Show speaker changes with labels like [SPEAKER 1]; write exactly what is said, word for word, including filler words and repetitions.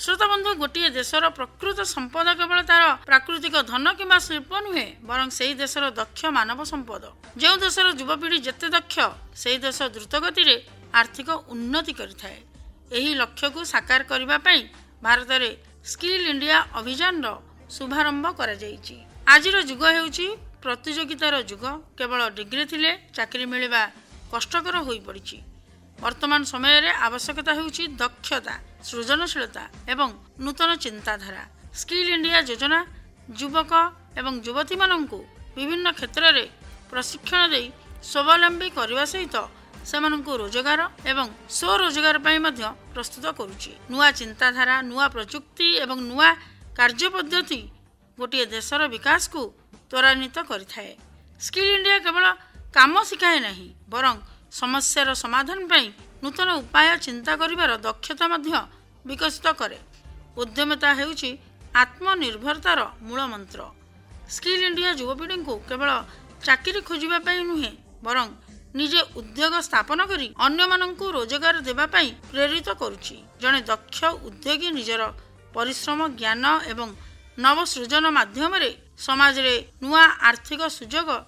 [SPEAKER 1] श्रोता बंधु गोटे देशर प्रकृत संपद केवल तार प्राकृतिक धन किंबा शिल्प नुहे बरं से देशर दक्ष मानव संपद। जो देशर युवपीढ़ी जेते दक्ष से देश द्रुत गति रे आर्थिक उन्नति करिथाए। एही लक्ष्य को साकार करबा पई भारत रे स्किल इंडिया अभियान रो शुभारंभ करा जायछि। आजिर युग हेउछि प्रतियोगितार युग। केवल डिग्री थिले चाकरी मिलिबा कष्टकर होई पड़िछि। वर्तमान समय रे आवश्यकता हेउछि दक्षता, सृजनशीलता एवं नूतन चिंताधारा। स्किल इंडिया योजना युवक एवं युवती मानंकु विभिन्न क्षेत्र रे प्रशिक्षण देई स्वावलंबी करबा सहित सेमानंकु रोजगार एवं स्वरोजगार पई मध्य प्रस्तुत करूछि। नुआ चिंताधारा, नुआ प्रजुक्ति एवं नुआ कार्य पद्धति गोटे देशर विकास को त्वरान्वित करिथाए। स्किल इंडिया केवल काम शिखाए नहीं बरं समस्यार समाधान पई नूतन उपाय चिंता करिवार दक्षता मध्य विकसित करे। उद्यमता हेउछि आत्मनिर्भरतार मूल मंत्र। स्किल इंडिया युवपीढ़ी को केवल चाकरी खोजिबा पई नुहे बरं निजे उद्योग स्थापन करी अन्य मानंकु रोजगार देबा पई प्रेरित करूछि। जणे दक्ष उद्योगी निजर परिश्रम, ज्ञान एवं नवसृजन माध्यम रे समाज रे नुआ आर्थिक सुजोग